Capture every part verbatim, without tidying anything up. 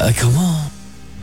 Uh, ¿Cómo?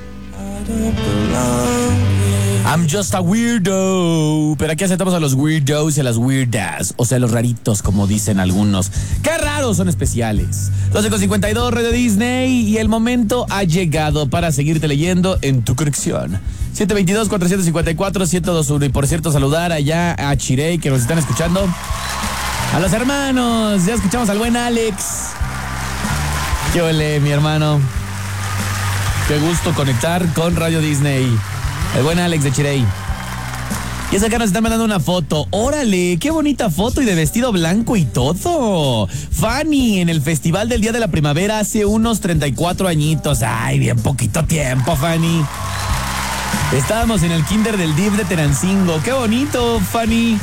I'm just a weirdo. Pero aquí aceptamos a los weirdos y a las weirdas. O sea, los raritos, como dicen algunos. ¡Qué raros! Son especiales. doce con cincuenta y dos, Radio Disney. Y el momento ha llegado para seguirte leyendo en tu conexión. siete dos dos, cuatro cinco cuatro, siete dos uno. Y por cierto, saludar allá a Chirey, que nos están escuchando. A los hermanos. Ya escuchamos al buen Alex. ¡Qué ole, mi hermano! Qué gusto conectar con Radio Disney. El buen Alex de Chirey. Y es acá nos están mandando una foto. ¡Órale! ¡Qué bonita foto! Y de vestido blanco y todo. Fanny, en el Festival del Día de la Primavera hace unos treinta y cuatro añitos. ¡Ay, bien poquito tiempo, Fanny! Estábamos en el kinder del D I F de Tenancingo. ¡Qué bonito, Fanny!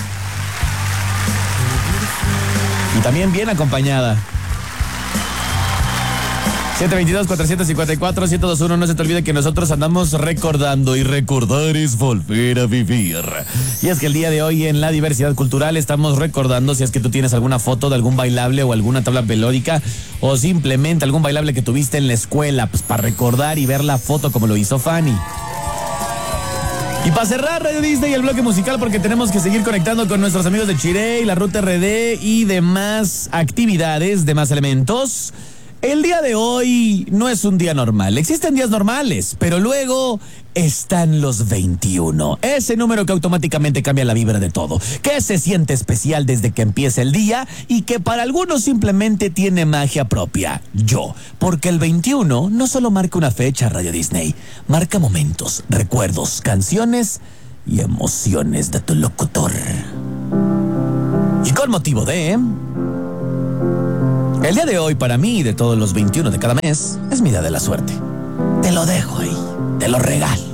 Y también bien acompañada. siete dos dos, cuatro cinco cuatro, siete dos uno. No se te olvide que nosotros andamos recordando, y recordar es volver a vivir. Y es que el día de hoy en la diversidad cultural estamos recordando, si es que tú tienes alguna foto de algún bailable o alguna tabla melódica, o simplemente algún bailable que tuviste en la escuela, pues para recordar y ver la foto como lo hizo Fanny. Y para cerrar Radio Disney y el bloque musical, porque tenemos que seguir conectando con nuestros amigos de Chirey, la Ruta R D y demás actividades, demás elementos. El día de hoy no es un día normal. Existen días normales, pero luego están los veintiuno. Ese número que automáticamente cambia la vibra de todo. Que se siente especial desde que empieza el día y que para algunos simplemente tiene magia propia. Yo. Porque el veintiuno no solo marca una fecha, Radio Disney. Marca momentos, recuerdos, canciones y emociones de tu locutor. Y con motivo de... El día de hoy para mí y de todos los veintiuno de cada mes es mi día de la suerte. Te lo dejo ahí, te lo regalo.